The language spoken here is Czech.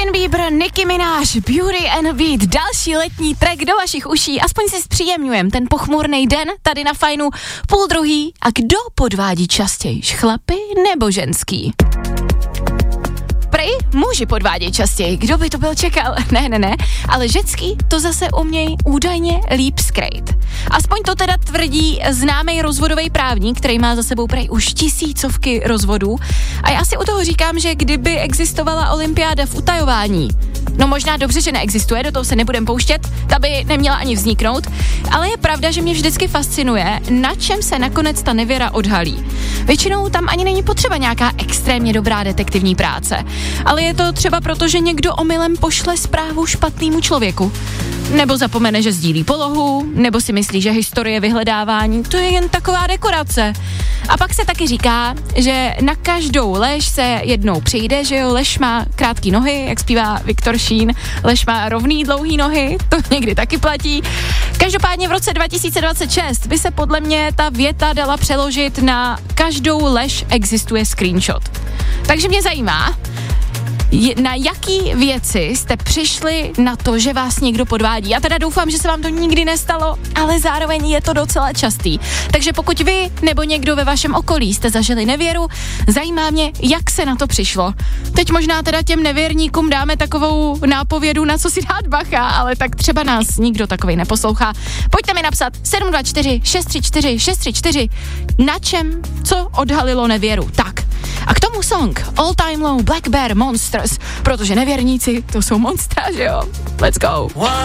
Justin Bieber, Nicki Minaj, Beauty and the Beat, další letní track do vašich uší, aspoň si zpříjemňujem ten pochmurný den tady na Fajnu 12:30. A kdo podvádí častěji, chlapi nebo ženský? Prej muži podvádějí častěji, kdo by to byl čekal, ne, ale ženský to zase umějí údajně líp skrýt. Aspoň to teda tvrdí známý rozvodový právník, který má za sebou prej už tisícovky rozvodů. A já si u toho říkám, že kdyby existovala olympiáda v utajování, no možná dobře, že neexistuje, do toho se nebudem pouštět, ta by neměla ani vzniknout, ale je pravda, že mě vždycky fascinuje, na čem se nakonec ta nevěra odhalí. Většinou tam ani není potřeba nějaká extrémně dobrá detektivní práce, ale je to třeba proto, že někdo omylem pošle zprávu špatnému člověku. Nebo zapomene, že sdílí polohu, nebo si myslí, že historie vyhledávání, to je jen taková dekorace. A pak se taky říká, že na každou lež se jednou přijde, že jo, lež má krátký nohy, jak zpívá Viktor Šín, lež má rovný dlouhý nohy, to někdy taky platí. Každopádně v roce 2026 by se podle mě ta věta dala přeložit na každou lež existuje screenshot. Takže mě zajímá, na jaký věci jste přišli na to, že vás někdo podvádí. Já teda doufám, že se vám to nikdy nestalo, ale zároveň je to docela častý. Takže pokud vy nebo někdo ve vašem okolí jste zažili nevěru, zajímá mě, jak se na to přišlo. Teď možná teda těm nevěrníkům dáme takovou nápovědu, na co si dát bacha, ale tak třeba nás nikdo takovej neposlouchá. Pojďte mi napsat 724 634 634, na čem, co odhalilo nevěru. Tak. A k tomu song All Time Low, Black Bear, Monsters, protože nevěrníci, to jsou monstra, že jo? Let's go.